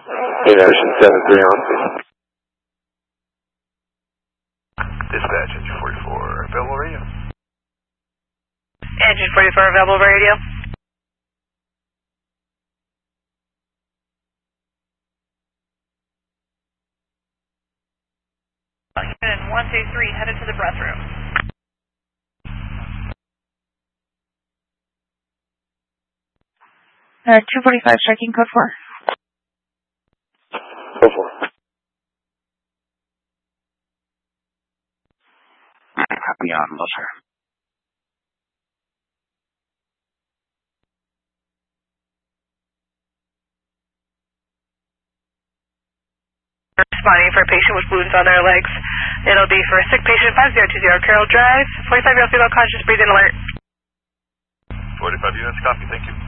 Ocean 73 on, please. Dispatch, Engine 44, available radio. Engine 44, available radio. Unit 123, headed to the breath room. 245, striking code 4. Code 4. Copy on, sir. Responding for a patient with wounds on their legs. It'll be for a sick patient, 5020 Carroll Drive, 45-year-old female, conscious, breathing alert. 45 units, copy, thank you.